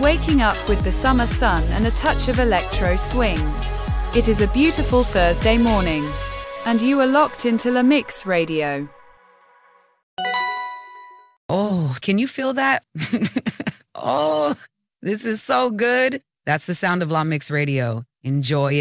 waking up with the summer sun and a touch of electro swing. It is a beautiful Thursday morning, and you are locked into La Mix Radio. Oh, can you feel that? Oh, this is so good. That's the sound of La Mix Radio. Enjoy it.